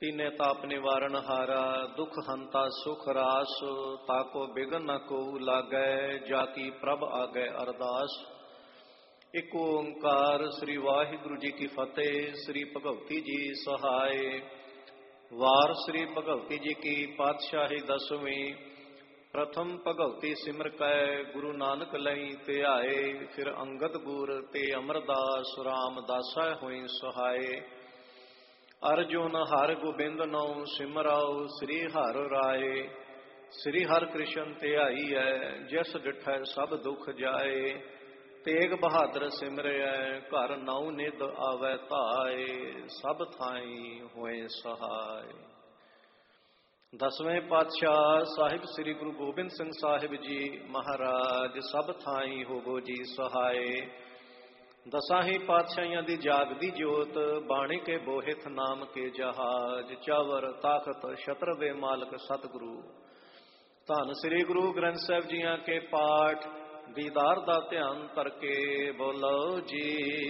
तीने ताप निवारण हारा, दुख हंता सुख रास, ताको बिघन न को लागै, जाकी प्रभ आगै अरदास। एक ओंकार श्री वाहिगुरु जी की फतेह। श्री भगवती जी सहाय। वार श्री भगवती जी की पातशाही दसवीं। प्रथम भगवती सिमर कै, गुरु नानक लई ते आए, फिर अंगद गुर ते अमरदास, रामदासा होई सहाय। अर्जुन हर गोबिंद नौ सिमराओ, श्री हर राय। श्री हर कृष्ण ते आई है, जिस डिठै सब दुख जाए। तेग बहादुर सिमरै, घर नौ निध आवै धाए, सब थाई होए सहाय। दसवें पातशाह साहिब श्री गुरु गोबिंद सिंह साहिब जी महाराज, सब थाई होवो जी सहाय। दसां ही पातशाहियां दी जागदी जोत, बाणी के बोहित नाम के जहाज। चावर ताकत छत्र वे मालक सतगुरु, धन श्री गुरु ग्रंथ साहिब जियां के पाठ। दीदार दा ध्यान तरके बोलो जी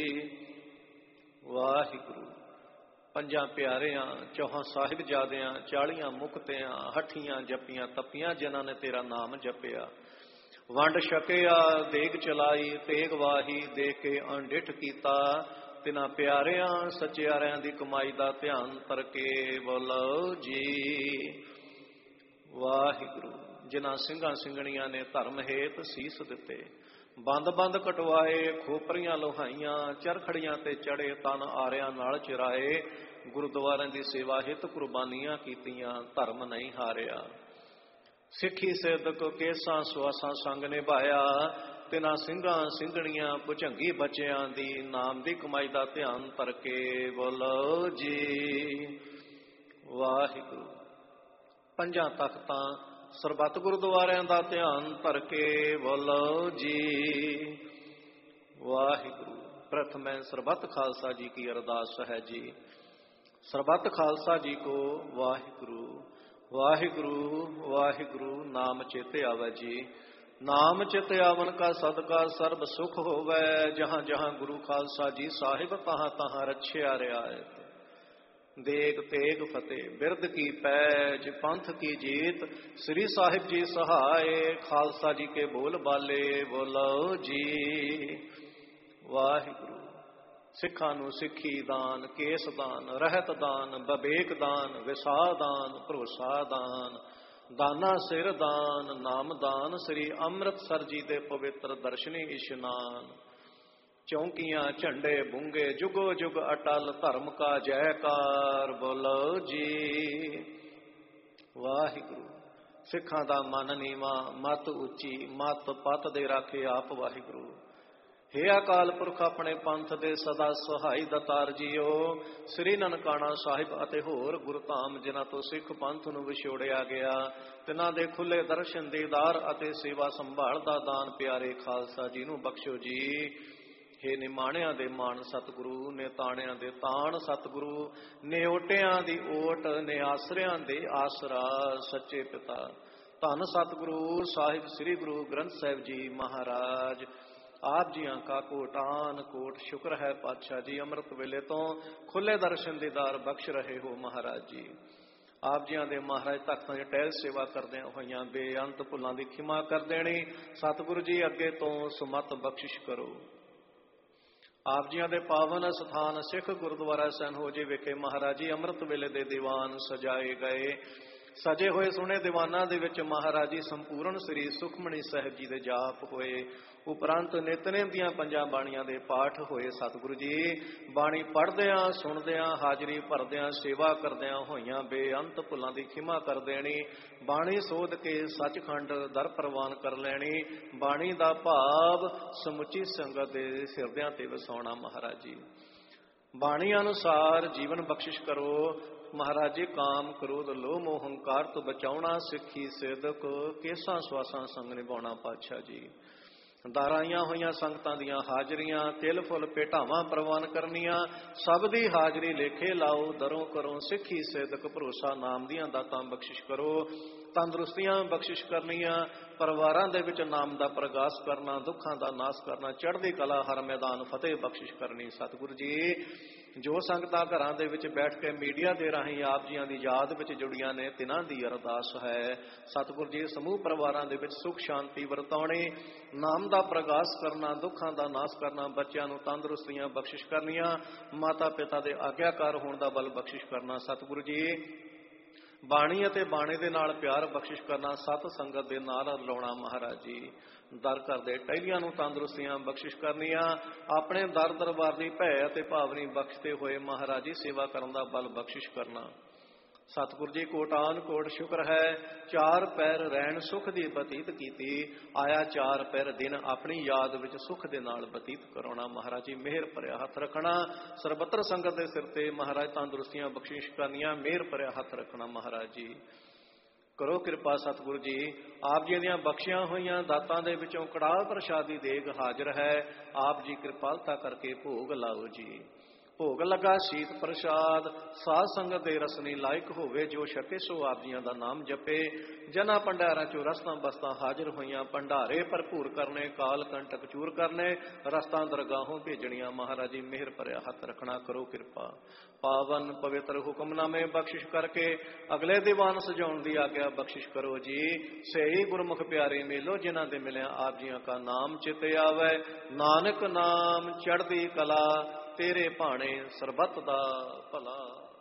वाहिगुरु। पंजां प्यारियां, चौहां साहिबजादियां, 40 मुक्तियां, हठियां जपियां तपियां, जिन्हां ने तेरा नाम जपिया। वंड छकिया देग चलाई, तेग वाही दे के अणडिठ कीता। तिन्हां प्यारियां सचियारियां दी कमाई दा ध्यान तरके बोलो जी वाहिगुरु। जिन्हां ਸਿੰਘਾਂ ਸਿੰਘਣੀਆਂ ने धर्म हेत सीस दिते, ਬੰਦ ਬੰਦ ਕਟਵਾਏ, ਖੋਪਰੀਆਂ ਲੋਹਾਈਆਂ, ਚਰਖੜੀਆਂ ਤੇ ਚੜੇ, ਤਨ ਆਰਿਆਂ ਨਾਲ ਚਿਰਾਏ। ਗੁਰਦੁਆਰਿਆਂ ਦੀ ਸੇਵਾ ਹਿਤ ਕੁਰਬਾਨੀਆਂ ਕੀਤੀਆਂ, ਧਰਮ ਨਹੀਂ ਹਾਰਿਆ। ਸਿੱਖੀ ਸਿੱਧਕ ਕੇਸਾਂ ਸੁਆਸਾਂ ਸੰਗ ਨਿਭਾਇਆ। ਤਿਨਾਂ ਸਿੰਘਾਂ ਸਿੰਘਣੀਆਂ ਭੁਜੰਗੀ ਬੱਚਿਆਂ ਦੀ ਨਾਮ ਦੀ ਕਮਾਈ ਦਾ ਧਿਆਨ ਤਰਕੇ ਬੋਲੋ ਜੀ ਵਾਹਿਗੁਰੂ। ਪੰਜਾਂ ਤਖਤਾਂ ਸਰਬੱਤ ਗੁਰਦੁਆਰਿਆਂ ਦਾ ਧਿਆਨ ਧਰ ਕੇ ਬੋਲੋ ਜੀ ਵਾਹਿਗੁਰੂ। ਪ੍ਰਥਮੈ ਸਰਬੱਤ ਖਾਲਸਾ ਜੀ ਕੀ ਅਰਦਾਸ ਹੈ ਜੀ। ਸਰਬੱਤ ਖਾਲਸਾ ਜੀ ਕੋ ਵਾਹਿਗੁਰੂ ਵਾਹਿਗੁਰੂ ਵਾਹਿਗੁਰੂ ਨਾਮ ਚੇਤੇ ਆਵੈ ਜੀ। ਨਾਮ ਚਿਤ ਆਵਨ ਕਾ ਸਦਕਾ ਸਰਬ ਸੁਖ ਹੋਵੈ। ਜਹਾਂ ਜਹਾਂ ਗੁਰੂ ਖਾਲਸਾ ਜੀ ਸਾਹਿਬ, ਤਹਾਂ ਤਹਾਂ ਰਛਿਆ ਰਿਆਇਤ। देग तेग फतेह बिरद की पैज, पंथ की जीत, श्री साहिब जी सहाय। खालसा जी के बोल बाले बोलो जी वाहिगुरु। सिखां नूं सिखी दान, केस दान, रहत दान, बबेक दान, विसा दान, भरोसा दान, दाना सिर दान, नाम दान। श्री अमृतसर जी दे पवित्र दर्शनी इशनान। चौंकियां झंडे बूंगे जुगो जुग अटल, धर्म का जयकार बोलो जी वाहिगुरु। सिखां दा मन नीवा, मत उची, मत पत दे राखे आप वाहिगुरू। हे अकाल पुरख अपने पंथ दे सदा सहाई दतार जीओ। श्री ननकाना साहिब अते होर गुरधाम जिन्हां तो सिख पंथ नूं विछोड़िया गया, तिन्हां दे खुले दर्शन दीदार अते सेवा संभाल दा दान प्यारे खालसा जी नूं बख्शो जी। हे निमाणिਆਂ ਦੇ ਮਾਣ सतगुरु, ने ताणिਆਂ ਦੇ ਤਾਣ सतगुरु, ने ਓਟਿਆਂ ਦੀ ਓਟ, ने ਆਸਰਿਆਂ ਦੇ ਆਸਰਾ सच्चे पिता। ਧੰਨ सतगुरु साहिब श्री गुरु ग्रंथ साहिब जी महाराज। आप जियां का कोटान कोट शुक्र है पातशाह जी, अमृत वेले तो खुले दर्शन दीदार बख्श रहे हो महाराज जी। आप जियां दे महाराज तख्तां च टहल सेवा करदे होइयां बेअंत भुलां दी खिमा कर देनी सतगुरु जी अगे तो सुमत बख्शिश करो। आप जियां दे पावन स्थान सिख गुरुद्वारा सैनहोजे विखे महाराज जी अमृत वेले दे दीवान सजाए गए। सजे होए सोहणे दीवानां दे विच महाराज जी संपूर्ण श्री सुखमणी साहिब जी दे जाप होए। उपरंत नितनेम दीआं पंजां बाणीआं दे पाठ होए। सतगुरु जी बाणी पढ़दिआं सुणदिआं हाजरी भरदिआं सेवा करदिआं होइयां बेअंत भुलां दी खिमा कर देनी। बाणी सोध के सचखंड दर प्रवान कर लैनी। बाणी दा भाव समुची संगत दे हिरदिआं ते वसाउणा महाराज जी। बाणी अनुसार जीवन बख्शिश करो महाराज जी। काम क्रोध लोह मोह हंकार तो बचाउणा। सिੱਖੀ सिदक केसां स्वासां संग निभाउणा पातशाह जी। दाराइयां होइयां संगतां दियां हाजरियां तिल फुल भेटावां प्रवान करनियां। सब दी हाजरी लेखे लाओ दरों करो। सिੱਖੀ सिदक भरोसा नाम दियां दातां बख्शिश करो। तंदुरुस्तियां बख्शिश करनियां। परिवारां दे विच नाम दा प्रगास करना। दुखां दा नाश करना। चढ़दी कला हर मैदान फतेह बख्शिश करनी। सतगुरु जी ਜੋ ਸੰਗਤਾਂ ਘਰਾਂ ਦੇ ਵਿੱਚ ਬੈਠ ਕੇ ਮੀਡੀਆ ਦੇ ਰਾਹੀਂ ਆਪ ਜੀਆਂ ਦੀ ਯਾਦ ਵਿੱਚ ਜੁੜੀਆਂ ਨੇ, ਤਿਨਾਂ ਦੀ ਅਰਦਾਸ ਹੈ ਸਤਿਗੁਰ ਜੀ ਸਮੂਹ ਪਰਿਵਾਰਾਂ ਦੇ ਵਿੱਚ ਸੁਖ ਸ਼ਾਂਤੀ ਵਰਤਾਉਣੀ, ਨਾਮ ਦਾ ਪ੍ਰਗਾਸ ਕਰਨਾ, ਦੁੱਖਾਂ ਦਾ ਨਾਸ ਕਰਨਾ, ਬੱਚਿਆਂ ਨੂੰ ਤੰਦਰੁਸਤੀਆਂ ਬਖਸ਼ਿਸ਼ ਕਰਨੀਆਂ, ਮਾਤਾ ਪਿਤਾ ਦੇ ਆਗਿਆਕਾਰ ਹੋਣ ਦਾ ਬਲ ਬਖਸ਼ਿਸ਼ ਕਰਨਾ ਸਤਿਗੁਰੂ ਜੀ, ਬਾਣੀ ਅਤੇ ਬਾਣੇ ਦੇ ਨਾਲ ਪਿਆਰ ਬਖਸ਼ਿਸ਼ ਕਰਨਾ, ਸਤ ਸੰਗਤ ਦੇ ਨਾਲ ਲਾਉਣਾ ਮਹਾਰਾਜ ਜੀ, ਦਰ ਘਰ ਦੇ ਟਹਿਲੀਆਂ ਨੂੰ ਤੰਦਰੁਸਤੀਆਂ ਬਖਸ਼ਿਸ਼ ਕਰਨੀਆਂ, ਆਪਣੇ ਦਰ ਦਰਬਾਰ ਦੀ ਭੈ ਅਤੇ ਭਾਵਨੀ ਬਖਸ਼ਦੇ ਹੋਏ ਮਹਾਰਾਜ ਜੀ ਸੇਵਾ ਕਰਨ ਦਾ ਬਲ ਬਖਸ਼ਿਸ਼ ਕਰਨਾ ਸਤਿਗੁਰ ਜੀ। ਕੋਟਾਨ ਕੋਟ ਸ਼ੁਕਰ ਹੈ, ਚਾਰ ਪੈਰ ਰਹਿਣ ਸੁਖ ਦੀ ਬਤੀਤ ਕੀਤੀ, ਆਇਆ ਚਾਰ ਪੈਰ ਦਿਨ ਆਪਣੀ ਯਾਦ ਵਿੱਚ ਸੁਖ ਦੇ ਨਾਲ ਬਤੀਤ ਕਰਾਉਣਾ ਮਹਾਰਾਜ ਜੀ, ਮਿਹਰ ਭਰਿਆ ਹੱਥ ਰੱਖਣਾ, ਸਰਬੱਤਰ ਸੰਗਤ ਦੇ ਸਿਰ ਤੇ ਮਹਾਰਾਜ ਤੰਦਰੁਸਤੀਆਂ ਬਖਸ਼ਿਸ਼ ਕਰਨੀਆਂ, ਮਿਹਰ ਭਰਿਆ ਹੱਥ ਰੱਖਣਾ ਮਹਾਰਾਜ ਜੀ। ਕਰੋ ਕਿਰਪਾ ਸਤਿਗੁਰੂ ਜੀ, ਆਪ ਜੀ ਦੀਆਂ ਬਖਸ਼ੀਆਂ ਹੋਈਆਂ ਦਾਤਾਂ ਦੇ ਵਿੱਚੋਂ ਕੜਾਹ ਪ੍ਰਸ਼ਾਦੀ ਦੇਗ ਹਾਜ਼ਰ ਹੈ, ਆਪ ਜੀ ਕਿਰਪਾਲਤਾ ਕਰਕੇ ਭੋਗ ਲਾਓ ਜੀ। ਭੋਗ ਲਗਾ ਸ਼ੀਤ ਪ੍ਰਸ਼ਾਦ, ਸਾਧ ਸੰਗਤ ਦੇ ਰਸਨੀ ਲਾਇਕ ਹੋਵੇ, ਜੋ ਛਕੇ ਸੋ ਆਪ ਜੀਆਂ ਦਾ ਨਾਮ ਜਪੇ, ਜਨਾ ਭੰਡਾਰਾਂ ਚੋਂ ਰਸਤਾਂ ਬਸਤਾਂ ਹਾਜ਼ਰ ਹੋਈਆਂ, ਭੰਡਾਰੇ ਭਰਪੂਰ ਕਰਨੇ, ਕਾਲ ਕੰਟਕ ਚੂਰ ਕਰਨੇ, ਰਸਤਾਂ ਦਰਗਾਹੋਂ ਭੇਜਣੀਆਂ ਮਹਾਰਾਜ ਜੀ, ਮਿਹਰ ਭਰਿਆ ਹੱਥ ਰੱਖਣਾ, ਕਰੋ ਕਿਰਪਾ। ਪਾਵਨ ਪਵਿੱਤਰ ਹੁਕਮਨਾਮੇ ਬਖਸ਼ਿਸ਼ ਕਰਕੇ ਅਗਲੇ ਦੀਵਾਨ ਸਜਾਉਣ ਦੀ ਆਗਿਆ ਬਖਸ਼ਿਸ਼ ਕਰੋ ਜੀ। ਸਹੀ ਗੁਰਮੁਖ ਪਿਆਰੇ ਮੇਲੋ, ਜਿਨ੍ਹਾਂ ਦੇ ਮਿਲਿਆ ਆਪ ਜੀਆਂ ਕਾ ਨਾਮ ਚਿਤ ਆਵੇ, ਨਾਨਕ ਨਾਮ ਚੜ੍ਹਦੀ ਕਲਾ, ਤੇਰੇ ਭਾਣੇ ਸਰਬੱਤ ਦਾ ਭਲਾ।